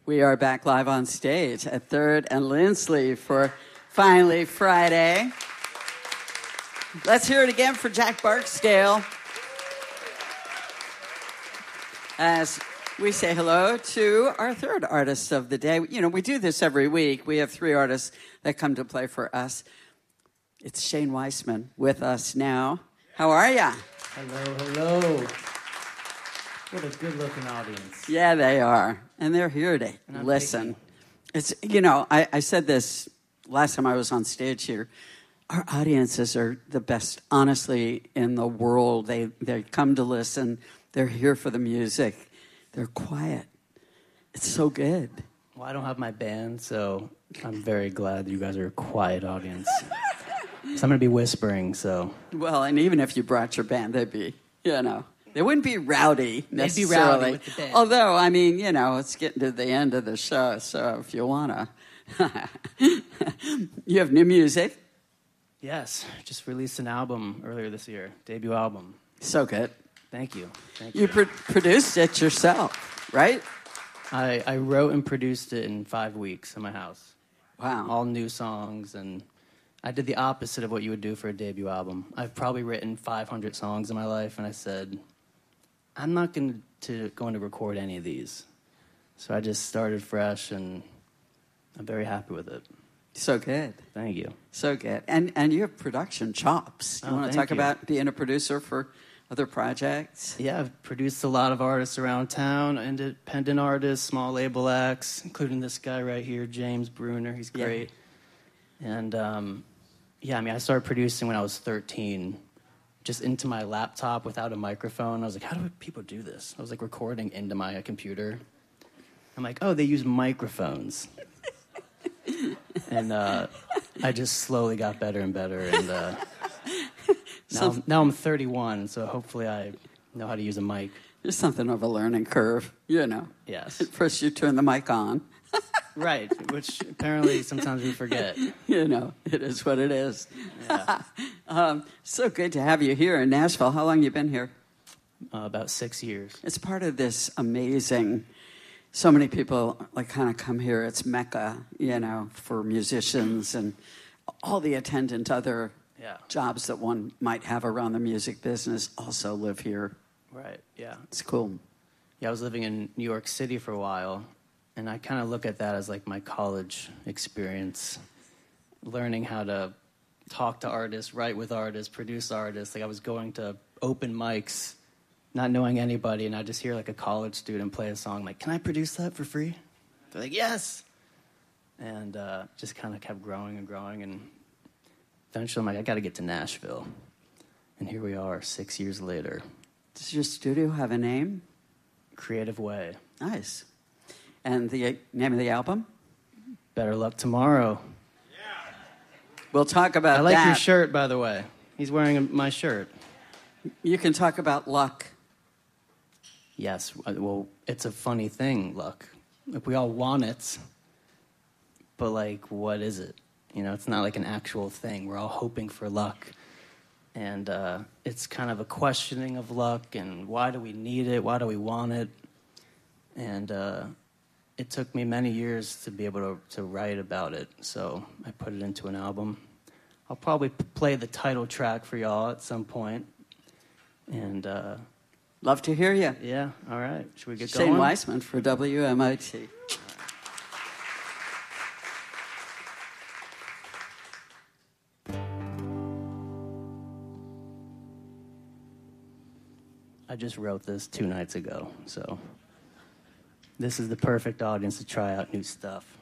We are back live on stage at 3rd and Lindsley for Finally Friday. Let's hear it again for Jack Barksdale as we say hello to our third artist of the day. You know, we do this every week. We have 3 artists that come to play for us. It's Shane Weissman with us now. How are ya? Hello. What a good-looking audience. Yeah, they are. And they're here to listen. It's, you know, I said this last time I was on stage here. Our audiences are the best, honestly, in the world. They come to listen. They're here for the music. They're quiet. It's so good. Well, I don't have my band, so I'm very glad you guys are a quiet audience. So I'm going to be whispering, so. Well, and even if you brought your band, they'd be, you know. They wouldn't be rowdy necessarily. They'd be rowdy with the band. Although, I mean, you know, it's getting to the end of the show, so if you want to. You have new music. Yes, just released an album earlier this year, debut album. So good. Thank you. You produced it yourself, right? I wrote and produced it in 5 weeks in my house. Wow. All new songs, and I did the opposite of what you would do for a debut album. I've probably written 500 songs in my life, and I said, I'm not going to record any of these. So I just started fresh, and I'm very happy with it. So good. Thank you. So good. And you have production chops. You want to talk about being a producer for other projects? Yeah, I've produced a lot of artists around town, independent artists, small label acts, including this guy right here, James Bruner. He's great. Yeah. And, I started producing when I was 13, just into my laptop without a microphone. I was like, how do people do this? I was, like, recording into my computer. I'm like, oh, they use microphones. And I just slowly got better and better. And now I'm 31, so hopefully I know how to use a mic. There's something of a learning curve, you know. Yes. First you turn the mic on. Right, which apparently sometimes we forget. You know, it is what it is. Yeah. So good to have you here in Nashville. How long have you been here? About 6 years. It's part of this amazing, so many people like kind of come here. It's Mecca, you know, for musicians and all the attendant other jobs that one might have around the music business also live here. Right, yeah. It's cool. Yeah, I was living in New York City for a while, and I kind of look at that as like my college experience, learning how to talk to artists, write with artists, produce artists. Like I was going to open mics, not knowing anybody, and I just hear like a college student play a song. I'm like, can I produce that for free? They're like, yes. And just kind of kept growing and growing, and eventually I'm like, I got to get to Nashville. And here we are 6 years later. Does your studio have a name? Creative Way. Nice. And the name of the album? Better Luck Tomorrow. Yeah. We'll talk about that. I like your shirt, by the way. He's wearing my shirt. You can talk about luck. Yes. Well, it's a funny thing, luck. Like, we all want it, but, like, what is it? You know, it's not like an actual thing. We're all hoping for luck. And it's kind of a questioning of luck, and why do we need it? Why do we want it? And it took me many years to be able to write about it, so I put it into an album. I'll probably play the title track for y'all at some point. And love to hear you. Yeah, all right. Should we get going? Shane Weissman for WMIT. I just wrote this 2 nights ago, so this is the perfect audience to try out new stuff.